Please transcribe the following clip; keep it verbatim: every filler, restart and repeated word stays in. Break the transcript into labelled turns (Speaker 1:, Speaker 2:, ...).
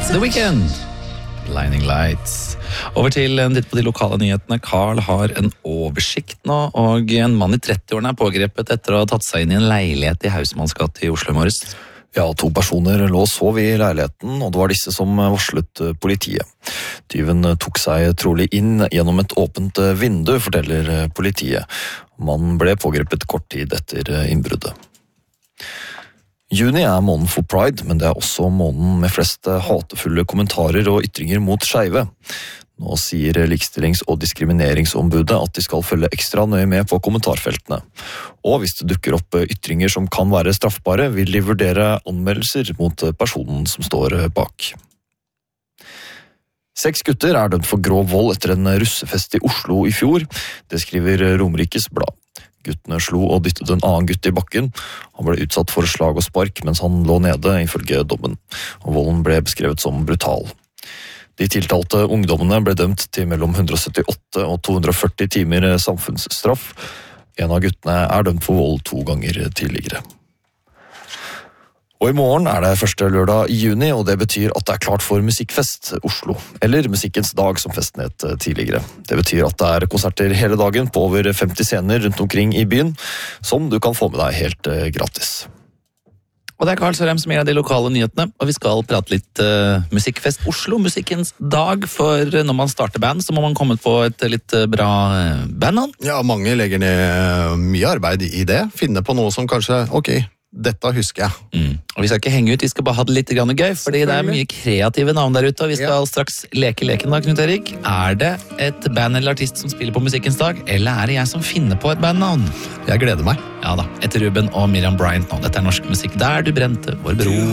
Speaker 1: The Weeknd. Blinding Lights. Over til en titt på de lokale nyhetene. Carl har en oversikt nå, og en mann i trettiårene er pågrepet etter å ha tatt seg inn i en leilighet i Hausmanns gate i Oslo i morges.
Speaker 2: Ja, to personer lå og sov i leiligheten, og det var disse som varslet politiet. Tyven tok seg trolig inn gjennom et åpent vindu, forteller politiet. Mannen ble pågrepet kort tid etter innbruddet. Juni er måneden for Pride, men det er også måneden med flest hatefulle kommentarer og ytringer mot skeive. Nå sier Likestillings- og diskrimineringsombudet at de skal følge ekstra nøye med på kommentarfeltene. Og hvis det dukker opp ytringer som kan være straffbare, vil de vurdere anmeldelser mot personen som står bak. Seks gutter er dømt for grov vold etter en russefest i Oslo i fjor. Det skriver Romerikes Blad. Guttene slo og dyttet en annen gutt i bakken. Han ble utsatt for slag og spark mens han lå nede, ifølge dommen. Og volden ble beskrevet som brutal. De tiltalte ungdommene ble dømt til mellom hundre og syttiåtte og to hundre og førti timer samfunnsstraff. En av guttene er dømt for vold to ganger tidligere. Og i morgen er det første lørdag i juni, og det betyr at det er klart for Musikkfest Oslo, eller Musikkens dag som festen het tidligere. Det betyr at det er konserter hele dagen på over femti scener rundt omkring i byen, som du kan få med deg helt gratis.
Speaker 1: Og det er Carl Sørheim som gir deg de lokale nyhetene, og vi skal prate litt uh, Musikkfest Oslo, Musikkens dag, for når man starter band, så må man komme på et litt bra bandnavn.
Speaker 3: Ja, mange legger ned mye arbeid i det, finne på noe som kanskje, ok, dette husker jeg.
Speaker 1: Mm. Og vi skal ikke henge ut, vi skal bare ha det litt grann gøy, fordi det er mye kreative navn der ute, og vi skal ja. straks leke leken da, Knut Erik. Er det et band eller artist som spiller på Musikkens dag, eller er det jeg som finner på et bandnavn?
Speaker 3: Jeg gleder meg.
Speaker 1: Ja da, etter Ruben og Miriam Bryant nå. Dette er norsk musikk der du brente vår bro.